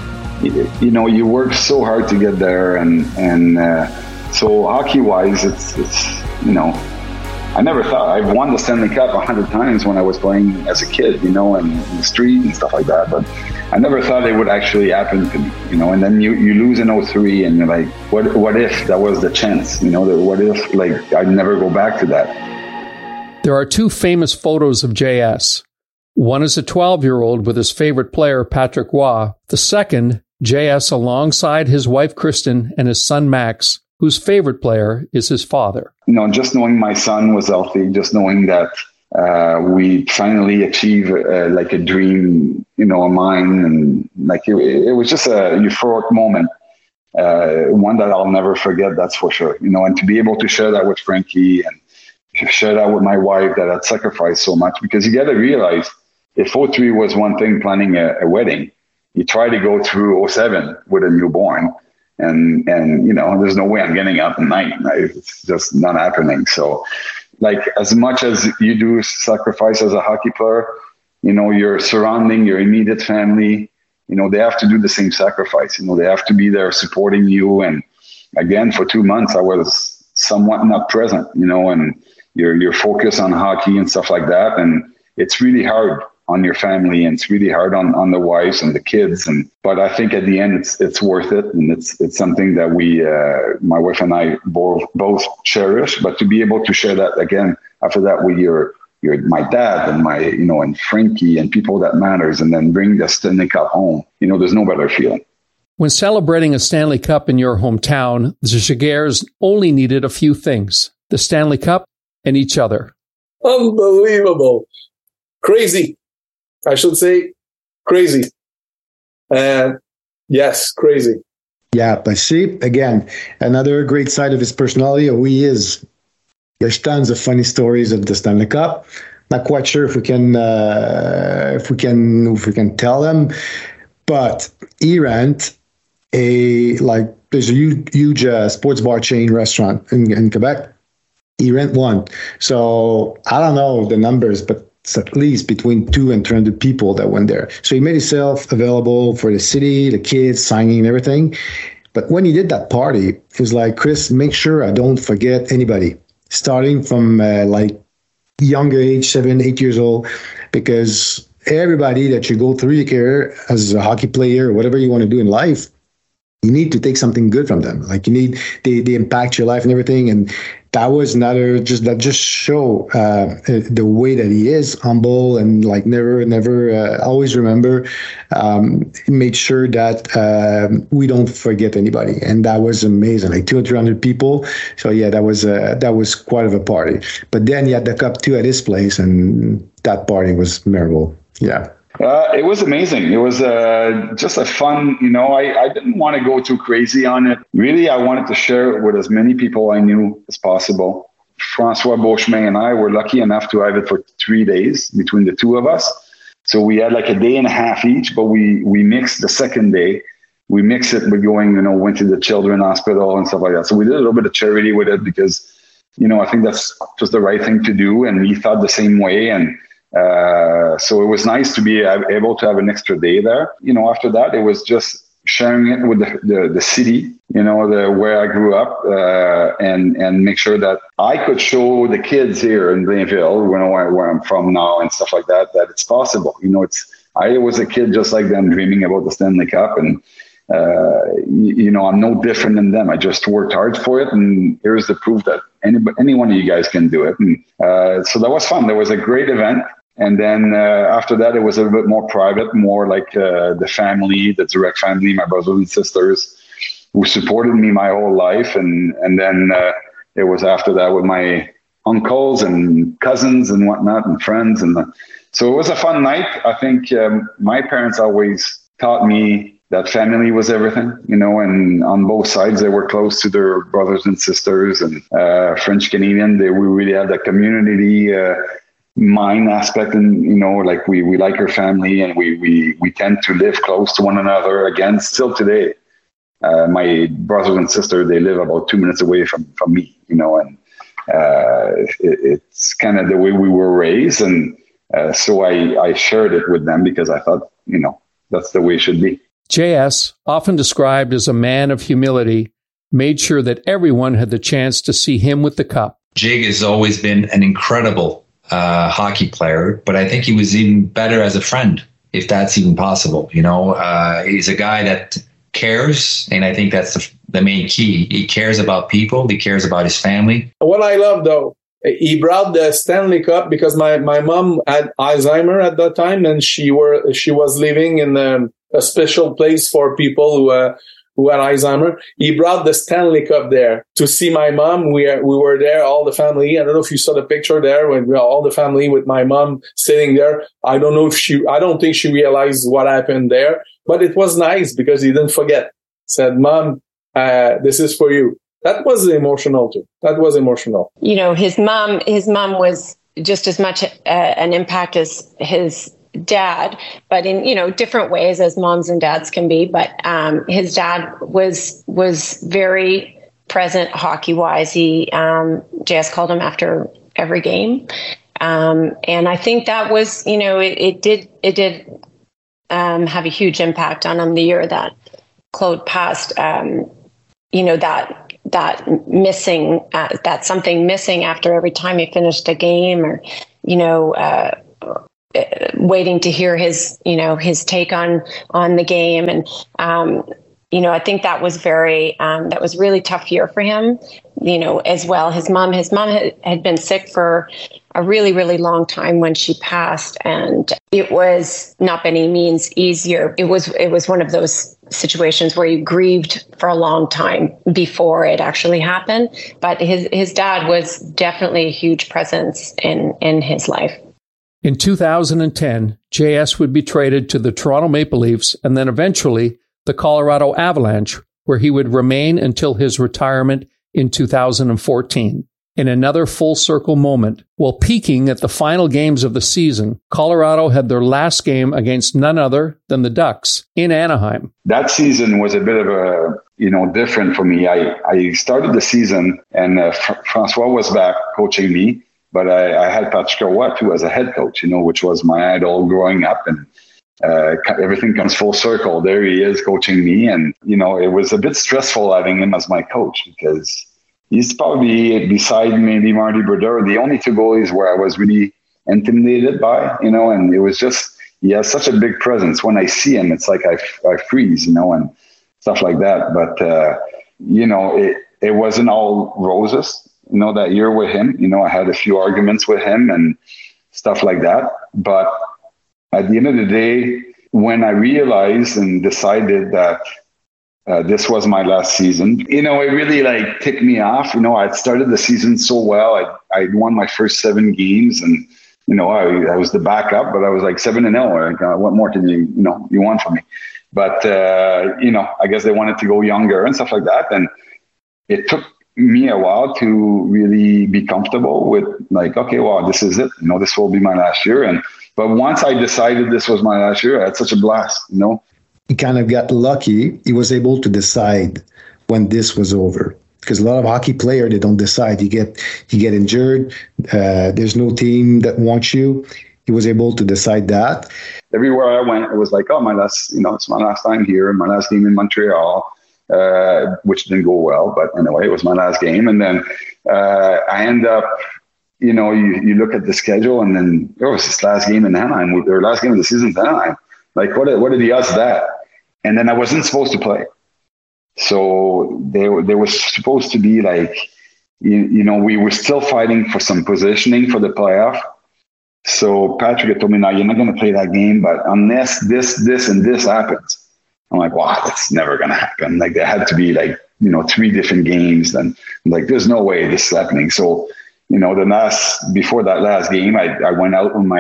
you work so hard to get there. And so hockey-wise, it's I never thought I've won the Stanley Cup 100 times when I was playing as a kid, and in the street and stuff like that. But I never thought it would actually happen to me, and then you lose in 2003 and you're like, what if that was the chance? What if I'd never go back to that? There are 2 famous photos of JS. One is a 12-year-old with his favorite player, Patrick Roy. The second, JS alongside his wife, Kristen, and his son, Max, whose favorite player is his father. Just knowing my son was healthy, just knowing that we finally achieved a dream, of mine, and it was just a euphoric moment, one that I'll never forget, that's for sure. And to be able to share that with Frankie and share that with my wife that had sacrificed so much, because you got to realize if 2003 was one thing, planning a wedding, you try to go through 2007 with a newborn. And there's no way I'm getting up at night. It's just not happening. So, like, as much as you do sacrifice as a hockey player, your surrounding, your immediate family, they have to do the same sacrifice. They have to be there supporting you. And again, for 2 months, I was somewhat not present, and you're focused on hockey and stuff like that. And it's really hard on your family, and it's really hard on the wives and the kids. But I think at the end, it's worth it. And it's something that my wife and I both cherish, but to be able to share that again, after that, with my dad and and Frankie and people that matters, and then bring the Stanley Cup home, there's no better feeling. When celebrating a Stanley Cup in your hometown, the Giguères only needed a few things: the Stanley Cup and each other. Unbelievable. Crazy. I should say crazy. Yes, crazy. Yeah, but see, again, another great side of his personality, who he is. There's tons of funny stories of the Stanley Cup. Not quite sure if we can tell them, but he ran there's a huge sports bar chain restaurant in Quebec. He ran one, so I don't know the numbers, but it's at least between 200 and 300 people that went there. So he made himself available for the city, the kids, signing and everything. But when he did that party, it was like, Chris, make sure I don't forget anybody, starting from younger age, 7, 8 years old, because everybody that you go through your career as a hockey player or whatever you want to do in life, you need to take something good from them. Like, they impact your life and everything. And that was another just show the way that he is, humble and never always remember. Made sure that we don't forget anybody, and that was amazing. Like 200 or 300 people. So yeah, that was quite of a party. But then he had the cup too at his place, and that party was memorable. Yeah. It was amazing. It was just a fun, I didn't want to go too crazy on it. Really, I wanted to share it with as many people I knew as possible. Francois Beauchemin and I were lucky enough to have it for 3 days between the two of us. So we had like a day and a half each, but we mixed the second day. We mixed it with went to the children's hospital and stuff like that. So we did a little bit of charity with it because, I think that's just the right thing to do. And he thought the same way. And so it was nice to be able to have an extra day there. After that, it was just sharing it with the city, where I grew up, and make sure that I could show the kids here in Blainville, where I'm from now and stuff like that it's possible. I was a kid just like them, dreaming about the Stanley Cup, and I'm no different than them. I just worked hard for it, and here's the proof that any one of you guys can do it. And so that was fun. There was a great event. And then after that, it was a little bit more private, more like the family, the direct family, my brothers and sisters, who supported me my whole life. And then it was after that with my uncles and cousins and whatnot and friends. And so it was a fun night. I think my parents always taught me that family was everything, and on both sides, they were close to their brothers and sisters, and French Canadian, we really had that community mind aspect, and we like our family, and we tend to live close to one another. Again, still today, my brothers and sister, they live about 2 minutes away from me, and it's kind of the way we were raised, and so I shared it with them because I thought that's the way it should be. JS, often described as a man of humility, made sure that everyone had the chance to see him with the cup. Jig has always been an incredible hockey player, but I think he was even better as a friend, if that's even possible. He's a guy that cares, and I think that's the main key. He cares about people. He cares about his family. What I love, though, he brought the Stanley Cup because my mom had Alzheimer at that time, and she was living in a special place for people who had Alzheimer. He brought the Stanley Cup there to see my mom. We were there, all the family. I don't know if you saw the picture there when all the family with my mom sitting there. I don't think she realized what happened there, but it was nice because he didn't forget. Said, "Mom, this is for you." That was emotional too. That was emotional. His mom was just as much an impact as his dad, but in, different ways, as moms and dads can be. But his dad was very present hockey-wise. JS called him after every game. And I think that was, it did have a huge impact on him the year that Claude passed. That missing, that something missing after every time he finished a game, or, waiting to hear his take on the game. And, I think that was that was really tough year for him, as well. His mom had been sick for a really, really long time when she passed, and it was not by any means easier. It was one of those situations where you grieved for a long time before it actually happened. But his dad was definitely a huge presence in his life. In 2010, JS would be traded to the Toronto Maple Leafs and then eventually the Colorado Avalanche, where he would remain until his retirement in 2014. In another full-circle moment, while peaking at the final games of the season, Colorado had their last game against none other than the Ducks in Anaheim. That season was a bit of a, different for me. I started the season, and Francois was back coaching me, but I had Patrick Roy, who was a head coach, which was my idol growing up, and everything comes full circle. There he is coaching me, and, it was a bit stressful having him as my coach, because he's probably, beside maybe Marty Brodeur, the only two goalies where I was really intimidated by, and it was just, he has such a big presence. When I see him, it's like I freeze, and stuff like that. But, it wasn't all roses, that year with him. I had a few arguments with him and stuff like that. But at the end of the day, when I realized and decided that this was my last season, it really ticked me off. I'd started the season so well. I'd won my first 7 games, and, I was the backup, but I was 7-0. What more can you want from me? But, I guess they wanted to go younger and stuff like that. And it took me a while to really be comfortable with okay, well, this is it. This will be my last year. But once I decided this was my last year, I had such a blast, He kind of got lucky. He was able to decide when this was over, because a lot of hockey players, they don't decide. You get injured. There's no team that wants you. He was able to decide that. Everywhere I went, it was oh, my last, it's my last time here, my last game in Montreal, which didn't go well, but anyway, it was my last game. And then I end up, you look at the schedule, and then it was his last game in Anaheim, their last game of the season in Anaheim. What are the odds of that? And then I wasn't supposed to play. So they were supposed to be we were still fighting for some positioning for the playoff. So Patrick had told me, "No, you're not going to play that game, but unless this, and this happens." I'm wow, that's never going to happen. There had to be 3 different games. And there's no way this is happening. So, before that last game, I went out with my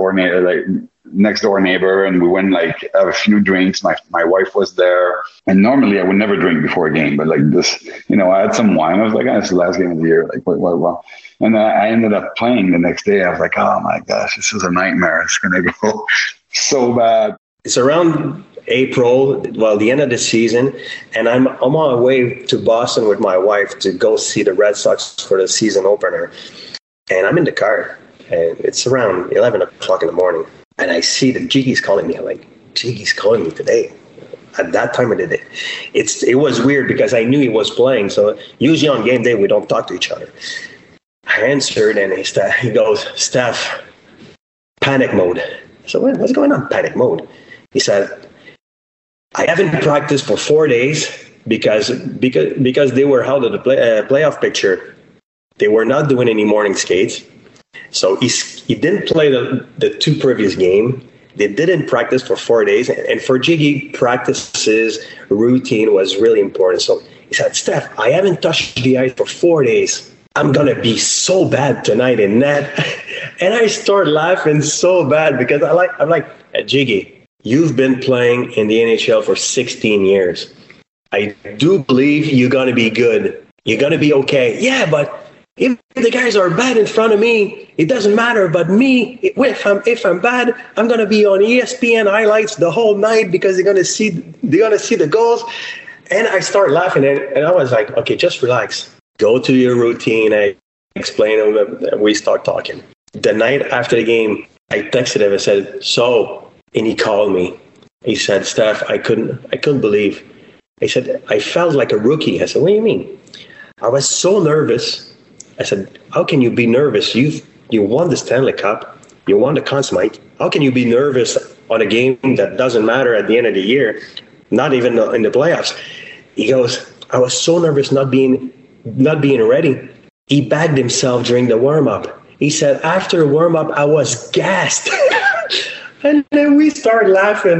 next door neighbor, and we went have a few drinks. My wife was there, and normally I would never drink before a game, but this, I had some wine. I was it's the last game of the year. What? And I ended up playing the next day. I was oh my gosh, this is a nightmare. It's going to go so bad. It's around April, the end of the season, and I'm on my way to Boston with my wife to go see the Red Sox for the season opener. And I'm in the car, and it's around 11 o'clock in the morning. And I see that Jiggy's calling me. I'm Jiggy's calling me today. At that time of the day. It was weird because I knew he was playing. So usually on game day, we don't talk to each other. I answered, and he goes, "Steph, panic mode." So what's going on, panic mode? He said, "I haven't practiced for 4 days because they were out of the playoff picture. They were not doing any morning skates. So he didn't play the 2 previous games. They didn't practice for 4 days. And for Jiggy, practices routine was really important. So he said, "Steph, I haven't touched the ice for 4 days. I'm going to be so bad tonight in net." And I started laughing so bad because I'm like, "Jiggy, you've been playing in the NHL for 16 years. I do believe you're going to be good. You're going to be okay." "Yeah, but If the guys are bad in front of me, it doesn't matter. But me, if I'm bad, I'm gonna be on ESPN highlights the whole night because they're gonna see the goals. And I start laughing, and I was like, okay, just relax. Go to your routine. I explain it. We start talking. The night after the game, I texted him and said, and he called me. He said, Steph, I couldn't believe. He said, I felt like a rookie. I said, what do you mean? I was so nervous. I said, how can you be nervous? You won the Stanley Cup. You won the Conn Smythe. How can you be nervous on a game that doesn't matter at the end of the year, not even in the playoffs? He goes, I was so nervous not being ready. He bagged himself during the warm-up. He said, after the warm-up, I was gassed. And then we start laughing.